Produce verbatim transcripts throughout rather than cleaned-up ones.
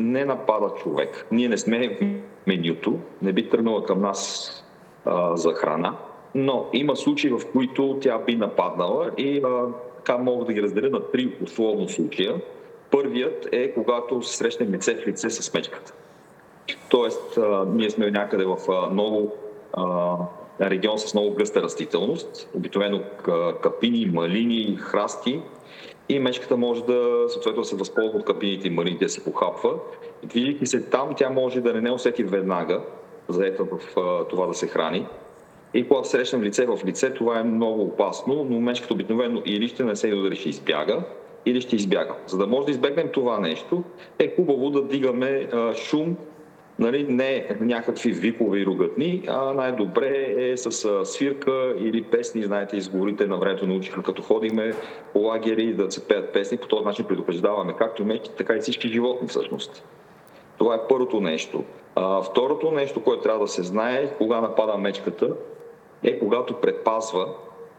не напада човек. Ние не сме в менюто, не би тръгнала към нас а, за храна, но има случаи, в които тя би нападнала и а, така мога да ги разделя на три условно случая. Първият е когато се срещнем лице в лице с мечката. Тоест, а, ние сме някъде в а, много а, регион с много гъста растителност, обикновено капини, малини, храсти, и мечката може да, съответно, да се възползва от капините и малините, да се похапва. И движейки се там, тя може да не, не усети веднага, заета в а, това да се храни. И когато срещнем лице в лице, това е много опасно, но мечката обикновено или ще не се удари, ще избяга, или ще избяга. За да може да избегнем това нещо, е хубаво да дигаме а, шум, нали, не някакви викове и ругатни, а най-добре е с а, свирка или песни. Знаете, изговорите на времето научиха, като ходиме по лагери да се пеят песни, по този начин предупреждаваме както мечки, така и всички животни всъщност. Това е първото нещо. А, второто нещо, което трябва да се знае, кога напада мечката, е когато предпазва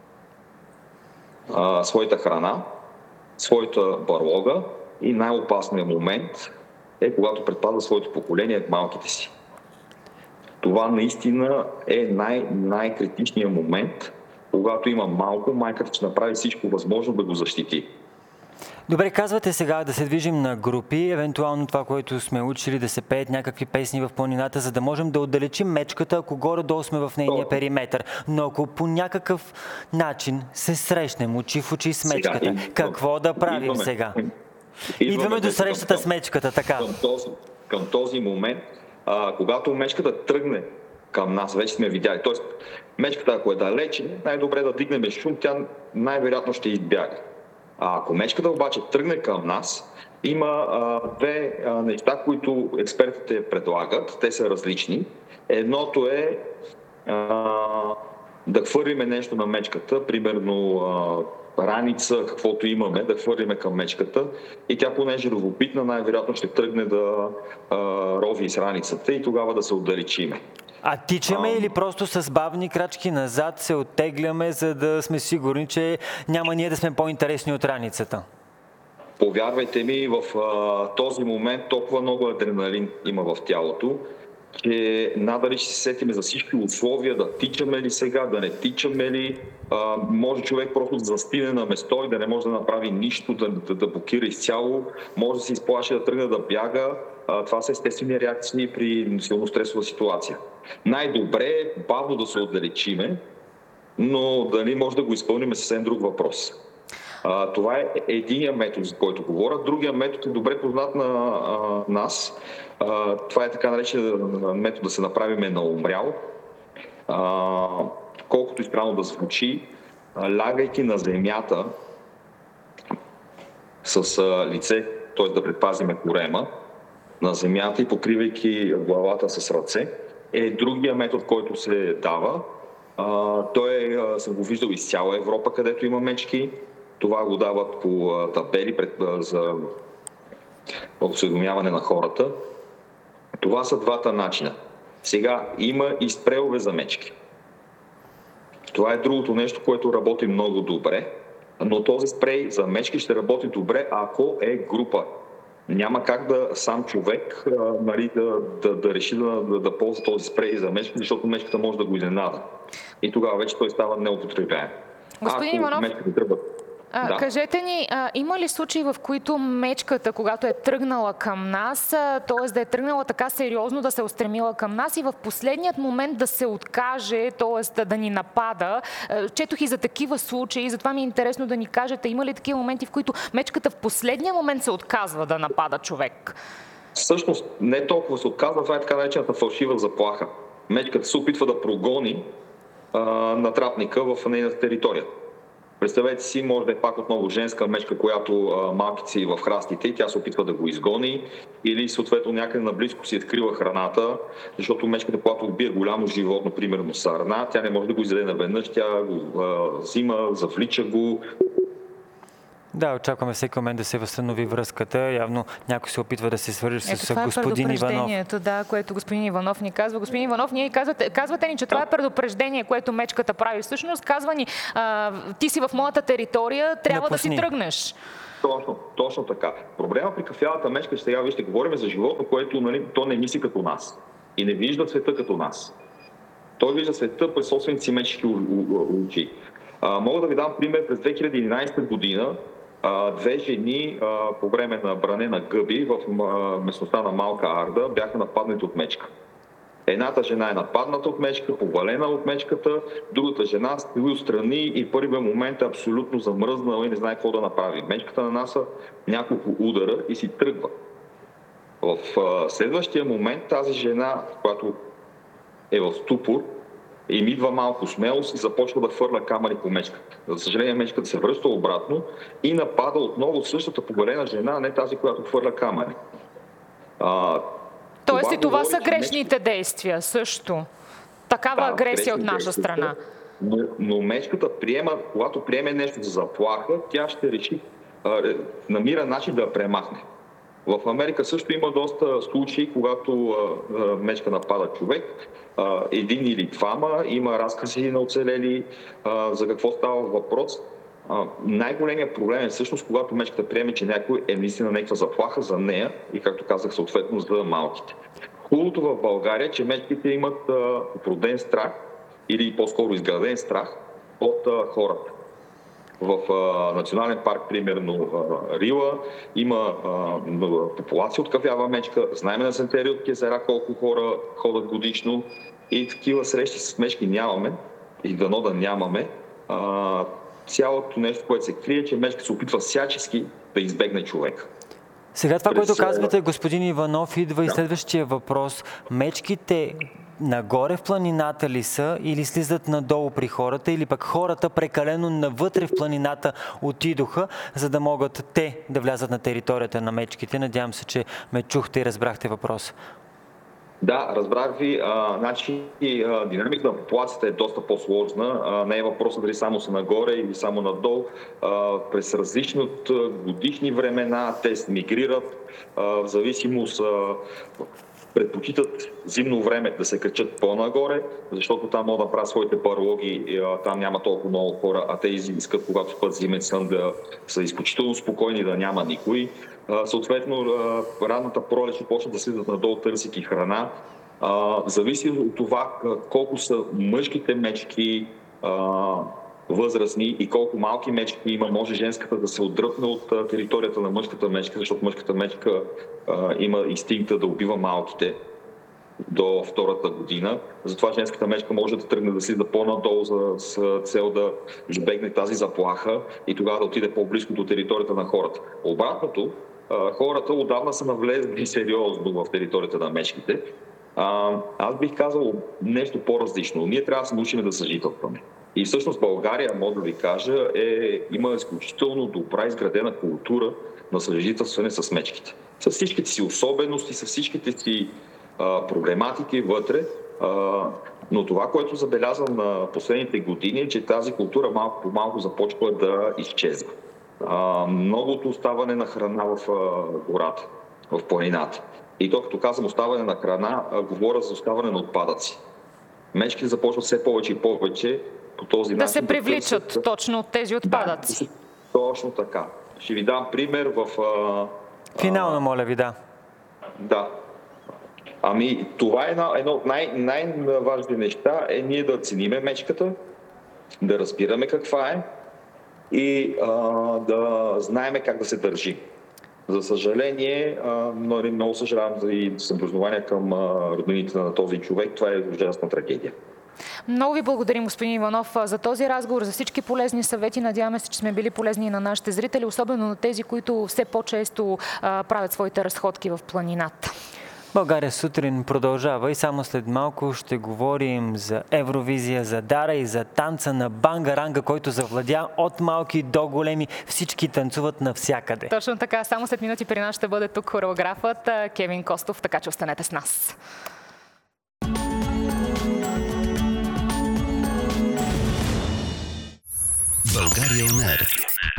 а, своята храна, своята барлога, и най-опасният момент е когато предпазва своето поколение, малките си. Това наистина е най- най-критичният момент, когато има малко, майката ще направи всичко възможно да го защити. Добре, казвате сега да се движим на групи, евентуално това, което сме учили, да се пеят някакви песни в планината, за да можем да отдалечим мечката, ако горе-долу сме в нейния То... периметър. Но ако по някакъв начин се срещнем очи в очи с мечката, сега, и... какво да правим идваме. сега? Идваме, идваме до срещата към, с мечката, така. Към този, към този момент, а, когато мечката тръгне към нас, вече сме видяли. Тоест, мечката, ако е далече, най-добре да дигнем шум, тя най-вероятно ще избяга. А ако мечката обаче тръгне към нас, има а, две а, неща, които експертите предлагат. Те са различни. Едното е а, да хвърлиме нещо на мечката, примерно а, раница, каквото имаме, да хвърлиме към мечката, и тя, понеже е любопитна, най-вероятно ще тръгне да а, рови с раницата и тогава да се отдалечиме. А тичаме а... или просто с бавни крачки назад се оттегляме, за да сме сигурни, че няма ние да сме по-интересни от раницата? Повярвайте ми, в а, този момент толкова много адреналин има в тялото, че надали ще се сетиме за всички условия, да тичаме ли сега, да не тичаме ли. А, може човек просто да застине на место и да не може да направи нищо, да, да, да блокира изцяло, може да се изплаши, да тръгне да бяга. А, това са естествени реакции при силно стресова ситуация. Най-добре е бавно да се отдалечиме, но дали може да го изпълним е съвсем друг въпрос. А, това е единия метод, за който говоря. Другия метод е добре познат на а, нас. А, това е така наречен метод да се направиме на умрял. А, колкото и странно да звучи, а, лягайки на земята с а, лице, т.е. да предпазиме корема на земята и покривайки главата с ръце, е другия метод, който се дава. А, той е, съм го виждал из цяла Европа, където има мечки. Това го дават по а, табели пред, а, за осведомяване на хората. Това са двата начина. Сега има и спрейове за мечки. Това е другото нещо, което работи много добре, но този спрей за мечки ще работи добре, ако е група. Няма как да сам човек а, нали, да, да, да реши да, да, да ползва този спрей за мечки, защото мечката може да го изненада. И тогава вече той става неупотребяем. Господин Иванов, А, да. Кажете ни, а, има ли случаи, в които мечката, когато е тръгнала към нас, т.е. да е тръгнала така сериозно, да се устремила към нас и в последният момент да се откаже, т.е. да ни напада? Четох и за такива случаи, затова ми е интересно да ни кажете, има ли такива моменти, в които мечката в последния момент се отказва да напада човек? Всъщност не толкова се отказва, това е така наречената фалшива заплаха. Мечката се опитва да прогони а, натрапника в нейната територия. Представете си, може да е пак отново женска мечка, която а, малките си в храстите и тя се опитва да го изгони, или съответно някъде наблизко си открива храната, защото мечката, когато убие голямо животно, примерно сарна, тя не може да го изяде наведнъж, тя го а, взима, завлича го. Да, очакваме всеки момент да се възстанови връзката. Явно някой се опитва да се свържи с господин Иванов. Това е предупреждението, да, което господин Иванов ни казва. Господин Иванов, ние казвате, казвате ни, че това е предупреждение, което мечката прави. Всъщност казва ни, а, ти си в моята територия, трябва Напусни. да си тръгнеш. Точно, точно така. Проблема при кафявата мечка, че сега вижте, говорим за животно, което, нали, то не мисли като нас и не вижда света като нас. Той вижда света през собствените си мечки очи. А, мога да ви дам пример. През две хиляди и единадесета година а, две жени а, по време на бране на гъби в а, местността на Малка Арда бяха нападнати от мечка. Едната жена е нападната от мечка, повалена от мечката, другата жена стои отстрани и в първия момент е абсолютно замръзнала и не знае какво да направи. Мечката нанася няколко удара и си тръгва. В а, следващия момент тази жена, която е в ступор, им идва малко смелост и започва да фърля камъни по мечката. За съжаление, мечката се връща обратно и напада отново същата повалена жена, а не тази, която фърля камъни. А, Тоест това и това говори, са грешните мечката... действия също. Такава да, агресия от наша страна. Но, но мечката приема, когато приеме нещо за заплаха, тя ще реши, а, намира начин да я премахне. В Америка също има доста случаи, когато а, а, мечка напада човек, а, един или двама, има разкази на оцелели, а, за какво става въпрос. А, най-големият проблем е всъщност, когато мечката приеме, че някой е наистина някаква заплаха за нея и, както казах, съответно за малките. Хубавото в България е, че мечките имат а, роден страх или по-скоро изграден страх от а, хората. В а, национален парк, примерно а, Рила, има а, популация от кафява мечка. Знаем на Сентериотски езера колко хора ходят годишно и такива срещи с мечки нямаме и дано да нямаме. А, цялото нещо, което се крие, че мечка се опитва всячески да избегне човека. Сега това, През... което казвате, господин Иванов, идва да. и следващия въпрос. Мечките нагоре в планината ли са или слизат надолу при хората, или пък хората прекалено навътре в планината отидоха, за да могат те да влязат на територията на мечките? Надявам се, че ме чухте и разбрахте въпроса. Да, разбрах ви. А, значи, а, динамиката на популацията е доста по-сложна. А, не е въпросът дали само са нагоре или само надолу. А, през различни от годишни времена те мигрират а, в зависимост. А, предпочитат зимно време да се качат по-нагоре, защото там могат да правят своите барлоги, там няма толкова много хора, а те искат, когато спът зимен сън, да са изключително спокойни, да няма никой. Съответно, ранната пролет ще почнат да слизат надолу, търсики храна. Зависи от това колко са мъжките мечки възрастни и колко малки мечки има. Може женската да се отдръпне от територията на мъжката мечка, защото мъжката мечка а, има инстинкта да убива малките до втората година. Затова женската мечка може да тръгне да слиза по-надолу за, с цел да избегне тази заплаха и тогава да отиде по-близко до територията на хората. Обратното, а, хората отдавна са навлезли сериозно в територията на мечките. А, аз бих казал нещо по-различно. Ние трябва да се научим да съжителстваме. И всъщност България, мога да ви кажа, е, има изключително добра изградена култура на съжителстване с мечките. С всичките си особености, с всичките си а, проблематики вътре. А, но това, което забелязвам на последните години, е, че тази култура малко по малко започва да изчезва. А, многото оставане на храна в а, гората, в планината. И то, като казвам оставане на храна, а, говоря за оставане на отпадъци. Мечките започват все повече и повече по този да начин. Се привличат да търсят... точно от тези отпадъци. Да, точно така. Ще ви дам пример в... А, Финално, моля ви, да. Да. Ами, това е едно, едно от най- най-важните неща, е ние да цениме мечката, да разбираме каква е и а, да знаеме как да се държи. За съжаление, а, много съжалявам за и съболезнования към а, роднините на този човек. Това е ужасна трагедия. Много ви благодарим, господин Иванов, за този разговор, за всички полезни съвети. Надяваме се, че сме били полезни и на нашите зрители, особено на тези, които все по-често а, правят своите разходки в планината. България сутрин продължава и само след малко ще говорим за Евровизия, за Дара и за танца на Бангаранга, който завладя от малки до големи. Всички танцуват навсякъде. Точно така. Само след минути при нас ще бъде тук хореографът Кевин Костов, така че останете с нас. България УНЕР.